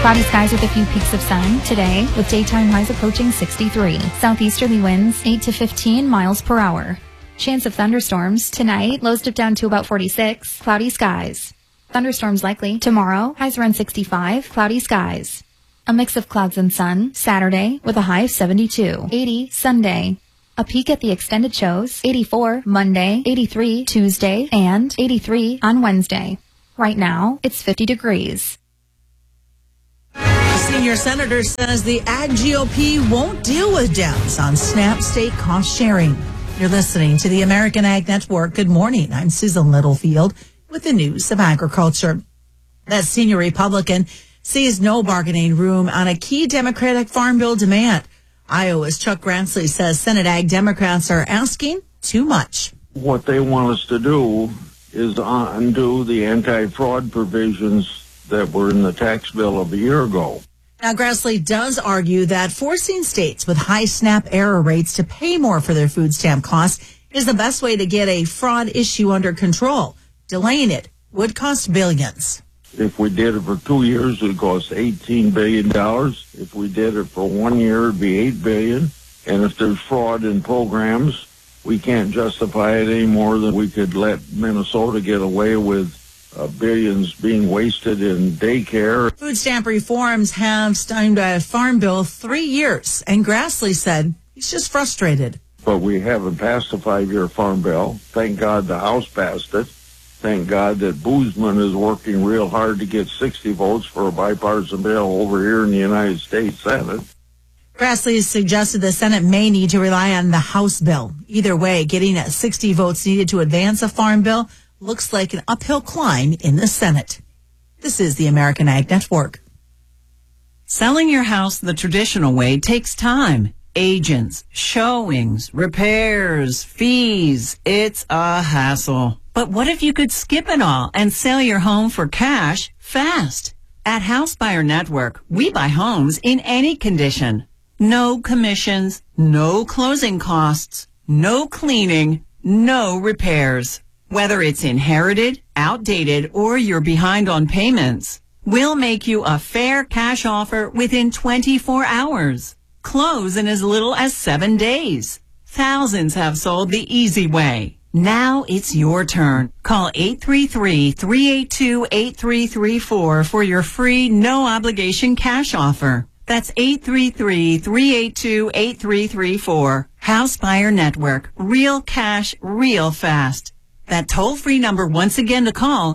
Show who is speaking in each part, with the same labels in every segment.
Speaker 1: Cloudy skies with a few peaks of sun today, with daytime highs approaching 63. Southeasterly winds 8 to 15 miles per hour. Chance of thunderstorms tonight, lows dip down to about 46. Cloudy skies. Thunderstorms likely tomorrow, highs around 65. Cloudy skies. A mix of clouds and sun Saturday with a high of 72. 80 Sunday. A peak at the extended shows 84 Monday, 83 Tuesday, and 83 on Wednesday. Right now, it's 50 degrees.
Speaker 2: The senior senator says the Ag GOP won't deal with Dems on SNAP state cost sharing. You're listening to the American Ag Network. Good morning. I'm Susan Littlefield with the news of agriculture. That senior Republican sees no bargaining room on a key Democratic farm bill demand. Iowa's Chuck Grassley says Senate Ag Democrats are asking too much.
Speaker 3: What they want us to do is undo the anti-fraud provisions that were in the tax bill of a year ago.
Speaker 2: Now, Grassley does argue that forcing states with high SNAP error rates to pay more for their food stamp costs is the best way to get a fraud issue under control. Delaying it would cost billions.
Speaker 3: If we did it for 2 years, it would cost $18 billion. If we did it for 1 year, it would be $8 billion. And if there's fraud in programs, we can't justify it any more than we could let Minnesota get away with billions being wasted in daycare.
Speaker 2: Food stamp reforms have stymied a farm bill 3 years, and Grassley said he's just frustrated.
Speaker 3: But we haven't passed a 5-year farm bill. Thank God the House passed it. Thank God that Boozman is working real hard to get 60 votes for a bipartisan bill over here in the United States Senate.
Speaker 2: Grassley has suggested the Senate may need to rely on the House bill. Either way, getting 60 votes needed to advance a farm bill looks like an uphill climb in the Senate. This is the American Ag Network.
Speaker 4: Selling your house the traditional way takes time. Agents, showings, repairs, fees. It's a hassle. But what if you could skip it all and sell your home for cash fast? At House Buyer Network, we buy homes in any condition. No commissions, no closing costs, no cleaning, no repairs. Whether it's inherited, outdated, or you're behind on payments, we'll make you a fair cash offer within 24 hours. Close in as little as 7 days. Thousands have sold the easy way. Now it's your turn. Call 833-382-8334 for your free, no-obligation cash offer. That's 833-382-8334. House Buyer Network. Real cash, real fast. That toll-free number once again to call,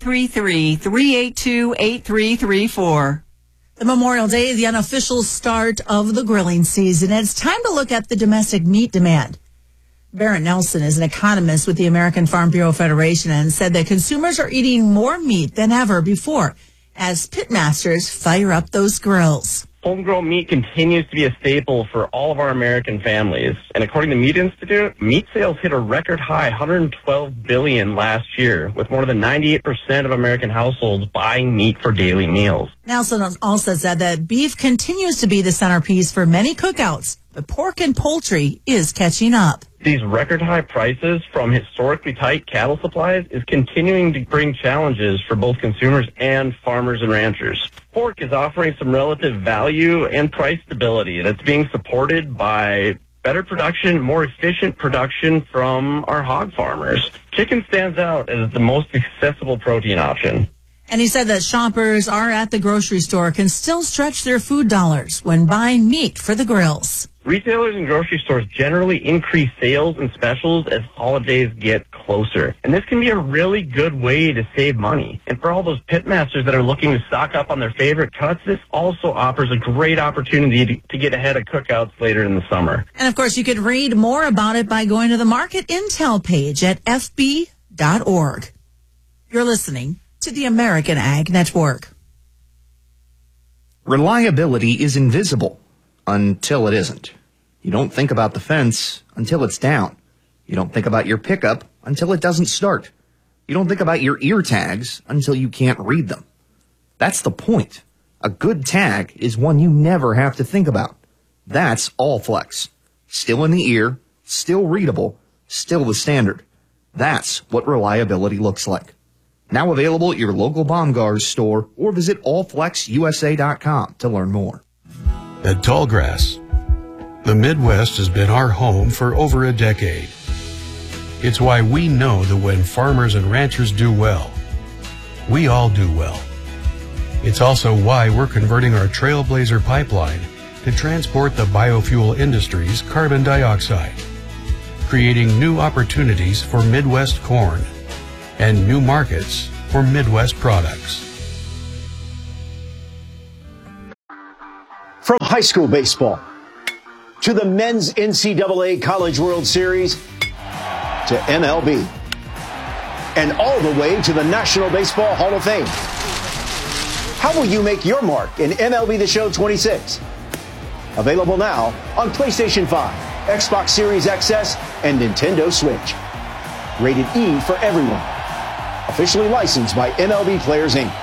Speaker 4: 833-382-8334.
Speaker 2: The Memorial Day is the unofficial start of the grilling season. It's time to look at the domestic meat demand. Barrett Nelson is an economist with the American Farm Bureau Federation and said that consumers are eating more meat than ever before as pitmasters fire up those grills.
Speaker 5: Homegrown meat continues to be a staple for all of our American families. And according to Meat Institute, meat sales hit a record high, $112 billion last year, with more than 98% of American households buying meat for daily meals.
Speaker 2: Nelson also said that beef continues to be the centerpiece for many cookouts, but pork and poultry is catching up.
Speaker 5: These record high prices from historically tight cattle supplies is continuing to bring challenges for both consumers and farmers and ranchers. Pork is offering some relative value and price stability that's being supported by better production, more efficient production from our hog farmers. Chicken stands out as the most accessible protein option.
Speaker 2: And he said that shoppers are at the grocery store can still stretch their food dollars when buying meat for the grills.
Speaker 5: Retailers and grocery stores generally increase sales and specials as holidays get closer. And this can be a really good way to save money. And for all those pitmasters that are looking to stock up on their favorite cuts, this also offers a great opportunity to get ahead of cookouts later in the summer.
Speaker 2: And of course, you could read more about it by going to the Market Intel page at fb.org. You're listening to the American Ag Network.
Speaker 6: Reliability is invisible until it isn't. You don't think about the fence until it's down. You don't think about your pickup until it doesn't start. You don't think about your ear tags until you can't read them. That's the point. A good tag is one you never have to think about. That's Allflex. Still in the ear, still readable, still the standard. That's what reliability looks like. Now available at your local Baumgars store or visit allflexusa.com to learn more.
Speaker 7: At Tallgrass, the Midwest has been our home for over a decade. It's why we know that when farmers and ranchers do well, we all do well. It's also why we're converting our Trailblazer pipeline to transport the biofuel industry's carbon dioxide, creating new opportunities for Midwest corn and new markets for Midwest products.
Speaker 8: From high school baseball to the men's NCAA College World Series to MLB and all the way to the National Baseball Hall of Fame. How will you make your mark in MLB The Show 26? Available now on PlayStation 5, Xbox Series XS, and Nintendo Switch. Rated E for everyone. Officially licensed by MLB Players, Inc.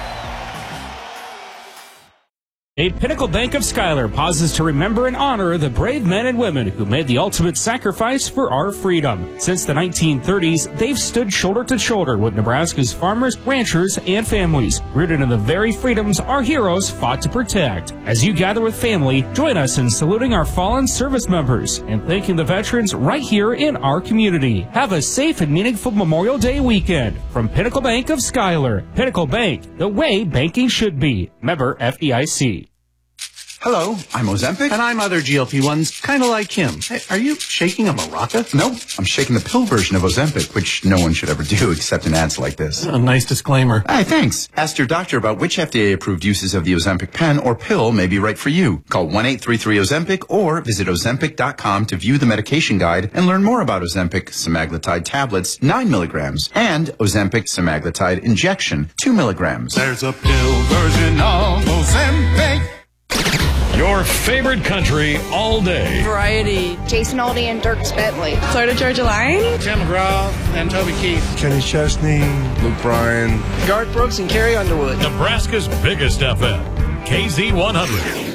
Speaker 9: A Pinnacle Bank of Schuyler pauses to remember and honor the brave men and women who made the ultimate sacrifice for our freedom. Since the 1930s, they've stood shoulder to shoulder with Nebraska's farmers, ranchers, and families, rooted in the very freedoms our heroes fought to protect. As you gather with family, join us in saluting our fallen service members and thanking the veterans right here in our community. Have a safe and meaningful Memorial Day weekend. From Pinnacle Bank of Schuyler. Pinnacle Bank, the way banking should be. Member FDIC.
Speaker 10: Hello, I'm Ozempic.
Speaker 11: And I'm other GLP-1s, kind of like him. Hey, are you shaking a maraca?
Speaker 10: No, I'm shaking the pill version of Ozempic, which no one should ever do except in ads like this.
Speaker 11: A nice disclaimer.
Speaker 10: Hey, thanks. Ask your doctor about which FDA-approved uses of the Ozempic pen or pill may be right for you. Call 1-833-OZEMPIC or visit Ozempic.com to view the medication guide and learn more about Ozempic semaglutide tablets, 9 milligrams, and Ozempic semaglutide injection, 2 milligrams.
Speaker 12: There's a pill version of Ozempic.
Speaker 13: Your favorite country all day.
Speaker 14: Variety. Jason Aldean and Dierks Bentley. Florida Georgia Line.
Speaker 15: Tim McGraw and Toby Keith.
Speaker 16: Kenny Chesney. Luke Bryan.
Speaker 17: Garth Brooks and Carrie Underwood.
Speaker 13: Nebraska's biggest FM. KZ100.